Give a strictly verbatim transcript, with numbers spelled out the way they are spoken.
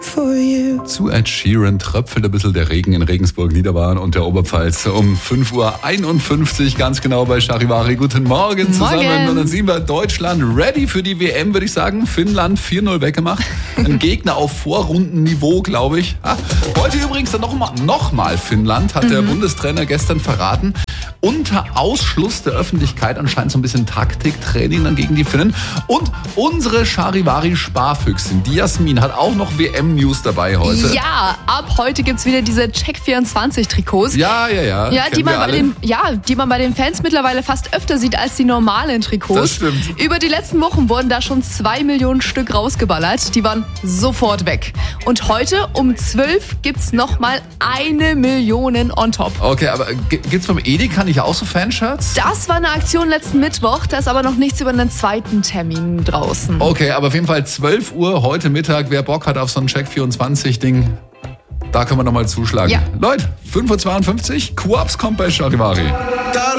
for you. Zu Ed Sheeran tröpfelt ein bisschen der Regen in Regensburg, Niederbayern und der Oberpfalz um fünf Uhr einundfünfzig, ganz genau bei Charivari. Guten Morgen zusammen. Morgen. Und dann sehen wir Deutschland ready für die W M, würde ich sagen. Finnland vier null weggemacht. Ein Gegner auf Vorrundenniveau, glaube ich. Ah, heute übrigens dann nochmal noch mal Finnland, hat mhm. der Bundestrainer gestern verraten. Unter Ausschluss der Öffentlichkeit anscheinend so ein bisschen Taktiktraining dann gegen die Finnen. Und unsere Charivari-Sparfüchsin, die Jasmin, hat auch noch W M-News dabei heute. Ja, ab heute gibt's wieder diese Check vierundzwanzig-Trikots. Ja, ja, ja. Ja, die man, bei alle. den, ja, die man bei den Fans mittlerweile fast öfter sieht als die normalen Trikots. Das stimmt. Über die letzten Wochen wurden da schon zwei Millionen Stück rausgeballert. Die waren sofort weg. Und heute um zwölf gibt's nochmal eine Million on top. Okay, aber gibt's beim Edeka nicht auch so Fanshirts? Das war eine Aktion letzten Mittwoch. Da ist aber noch nichts über einen zweiten Termin draußen. Okay, aber auf jeden Fall zwölf Uhr heute Mittag. Wer Bock hat auf so ein Check vierundzwanzig-Ding, da können wir nochmal zuschlagen. Ja. Leute, fünf Uhr zweiundfünfzig, Quaps kommt bei Charivari.